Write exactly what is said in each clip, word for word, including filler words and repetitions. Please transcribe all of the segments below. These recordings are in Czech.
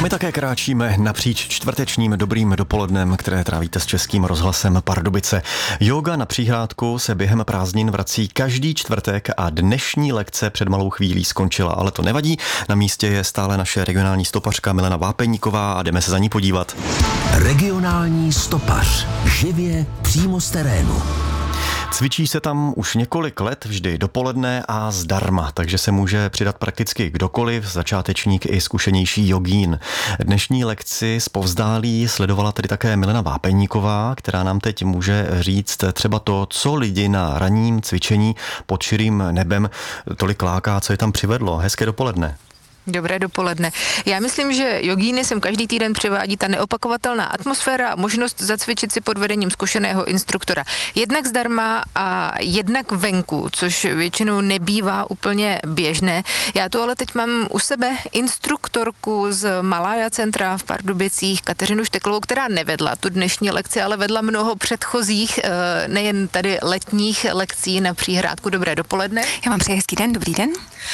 My také kráčíme napříč čtvrtečním dobrým dopolednem, které trávíte s Českým rozhlasem Pardubice. Jóga na Příhrádku se během prázdnin vrací každý čtvrtek a dnešní lekce před malou chvílí skončila, ale to nevadí. Na místě je stále naše regionální stopařka Milena Vápeníková a jdeme se za ní podívat. Regionální stopař. Živě přímo z terénu. Cvičí se tam už několik let vždy dopoledne a zdarma, takže se může přidat prakticky kdokoliv, začátečník i zkušenější jogín. Dnešní lekci zpovzdálí sledovala tedy také Milena Vápeníková, která nám teď může říct třeba to, co lidi na ranním cvičení pod širým nebem tolik láká, co je tam přivedlo. Hezké dopoledne. Dobré dopoledne. Já myslím, že jogíny sem každý týden přivádí ta neopakovatelná atmosféra a možnost zacvičit si pod vedením zkušeného instruktora. Jednak zdarma a jednak venku, což většinou nebývá úplně běžné. Já tu ale teď mám u sebe instruktorku z Malája centra v Pardubicích, Kateřinu Šteklovou, která nevedla tu dnešní lekci, ale vedla mnoho předchozích, nejen tady letních lekcí na Příhrádku. Dobré dopoledne. Já vám přeji hezký den, dobrý den.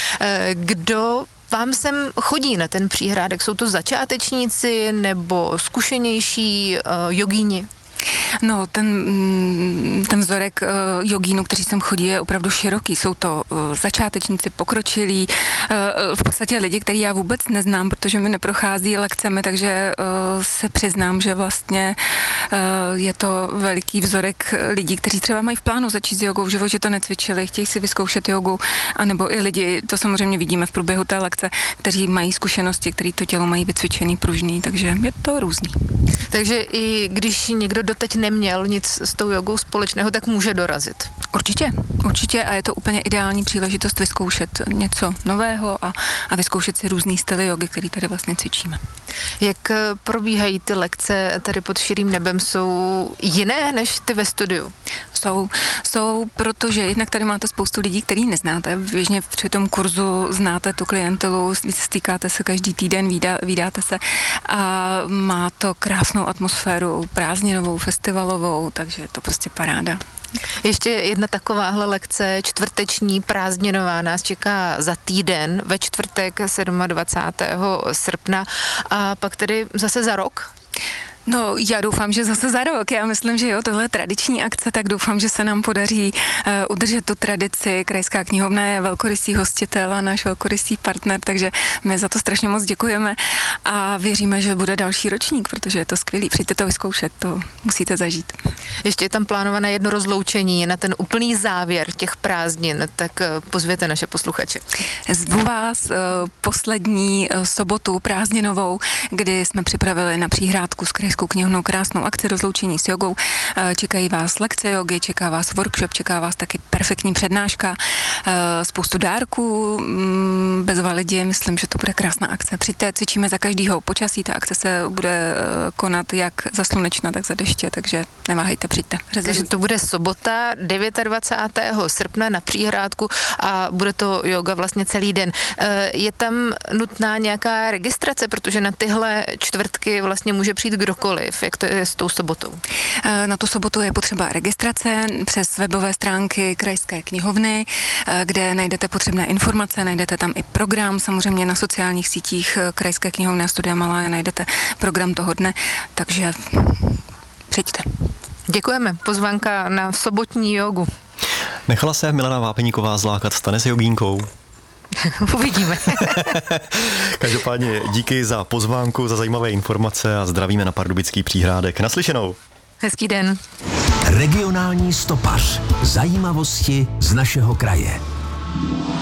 Kdo vám sem chodí na ten Příhrádek? Jsou to začátečníci nebo zkušenější uh, jogíni? No, ten, ten vzorek uh, jogínů, kteří sem chodí, je opravdu široký. Jsou to uh, začátečníci, pokročilí, uh, v podstatě lidi, který já vůbec neznám, protože mi neprochází lekcemi, takže uh, se přiznám, že vlastně uh, je to veliký vzorek lidí, kteří třeba mají v plánu začít s jogou, v životě to necvičili, chtějí si vyzkoušet jogu, anebo i lidi, to samozřejmě vidíme v průběhu té lekce, kteří mají zkušenosti, kteří to tělo mají vycvičený, pružný, takže je to různý. Takže i když někdo doteď neměl nic s tou jogou společného, tak může dorazit. Určitě, určitě a je to úplně ideální příležitost vyzkoušet něco nového a, a vyzkoušet si různý styly jogy, který tady vlastně cvičíme. Jak probíhají ty lekce tady pod širým nebem? Jsou jiné než ty ve studiu? Jsou, jsou, protože jednak tady máte spoustu lidí, který neznáte. Běžně při tom kurzu znáte tu klientelu, stýkáte se každý týden, vídá, vídáte se a má to krásnou atmosféru, prázdninovou, festivalovou, takže je to prostě paráda. Ještě jedna takováhle lekce, čtvrteční prázdninová, nás čeká za týden, ve čtvrtek dvacátého sedmého srpna a pak tedy zase za rok? No, já doufám, že zase za rok. Já myslím, že jo, tohle je tradiční akce, tak doufám, že se nám podaří uh, udržet tu tradici. Krajská knihovna je velkorysý hostitel a náš velkorysý partner, takže my za to strašně moc děkujeme a věříme, že bude další ročník, protože je to skvělý. Přijďte to vyzkoušet, to musíte zažít. Ještě je tam plánované jedno rozloučení na ten úplný závěr těch prázdnin, tak pozvěte naše posluchače. Zvu vás uh, poslední uh, sobotu prázdninovou, kdy jsme připravili na Příhrádku s Krajskou knihovnou krásnou akci rozloučení s jogou. Čekají vás lekce jogy, čeká vás workshop, čeká vás taky perfektní přednáška, spoustu dárků, bezva lidi, myslím, že to bude krásná akce. Přijďte, cvičíme za každýho počasí, ta akce se bude konat jak za slunečna, tak za deště, takže neváhejte, přijďte. Takže to bude sobota dvacátého devátého srpna na Příhrádku a bude to yoga vlastně celý den. Je tam nutná nějaká registrace, protože na tyhle čtvrtky vlastně může přijít kdokoliv. Jak to je s tou sobotou? Na tu sobotu je potřeba registrace přes webové stránky Krajské knihovny, kde najdete potřebné informace, najdete tam i program, samozřejmě na sociálních sítích Krajské knihovny a Studia Malája najdete program toho dne, takže přijďte. Děkujeme. Pozvánka na sobotní jogu. Nechala se Milena Vápeníková zlákat, stane se jogínkou? Uvidíme. Každopádně díky za pozvánku, za zajímavé informace a zdravíme na Pardubický Příhrádek. Naslyšenou. Hezký den. Regionální stopař. Zajímavosti z našeho kraje.